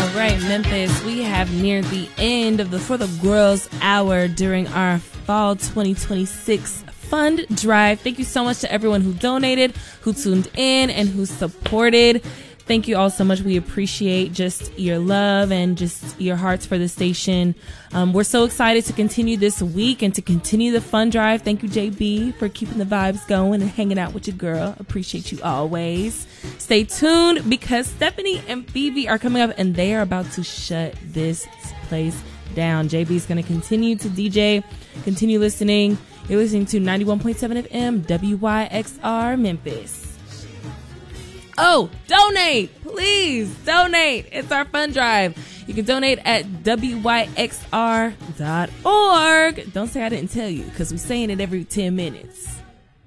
right, Memphis, we have neared the end of the For the Girls Hour during our Fall 2026 Fund Drive. Thank you so much to everyone who donated, who tuned in, and who supported. Thank you all so much. We appreciate just your love and just your hearts for the station. We're so excited to continue this week and to continue the fun drive. Thank you, JB, for keeping the vibes going and hanging out with your girl. Appreciate you always. Stay tuned because Stephanie and Phoebe are coming up and they are about to shut this place down. JB is going to continue to DJ, continue listening. You're listening to 91.7 FM, WYXR Memphis. Oh, donate! Please donate. It's our fund drive. You can donate at wyxr.org. Don't say I didn't tell you because we're saying it every 10 minutes.